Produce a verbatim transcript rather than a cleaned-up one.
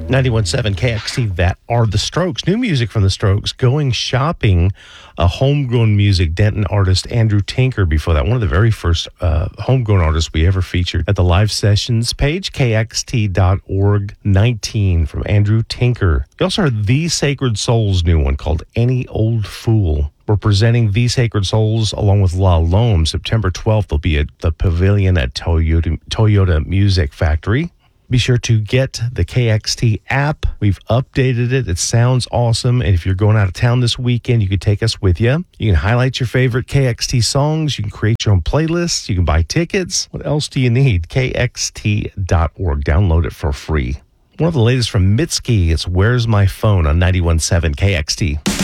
ninety-one point seven K X T, that are the Strokes. New music from the Strokes, Going Shopping, a homegrown music, Denton artist Andrew Tinker before that. One of the very first uh, homegrown artists we ever featured at the live sessions page, K X T dot org, nineteen from Andrew Tinker. You also heard The Sacred Souls' new one called Any Old Fool. We're presenting The Sacred Souls along with La Lome. September twelfth, they'll be at the Pavilion at Toyota, Toyota Music Factory. Be sure to get the K X T app. We've updated it. It sounds awesome. And if you're going out of town this weekend, you can take us with you. You can highlight your favorite K X T songs. You can create your own playlists. You can buy tickets. What else do you need? K X T dot org. Download it for free. One of the latest from Mitski. It's Where's My Phone on ninety-one point seven K X T.